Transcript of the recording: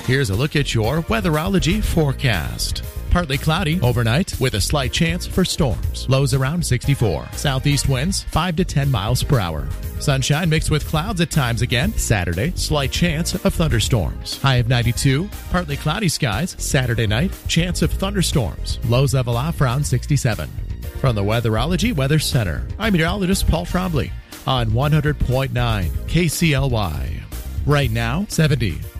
Here's a look at your weatherology forecast. Partly cloudy overnight with a slight chance for storms. Lows around 64. Southeast winds 5 to 10 miles per hour. Sunshine mixed with clouds at times again. Saturday, slight chance of thunderstorms. High of 92. Partly cloudy skies. Saturday night, chance of thunderstorms. Lows level off around 67. From the Weatherology Weather Center, I'm meteorologist Paul Trombley on 100.9 KCLY. Right now, 70.